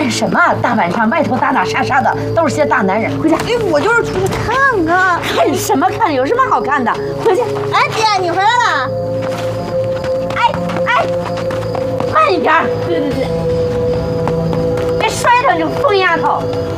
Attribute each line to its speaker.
Speaker 1: 干什么？大晚上外头打打杀杀的，都是些大男人。回家。
Speaker 2: 哎，我就是出去看看。
Speaker 1: 看什么看？有什么好看的？回去。
Speaker 2: 哎，爹，你回来了。
Speaker 1: 哎，慢一点。对，别摔着，你疯丫头。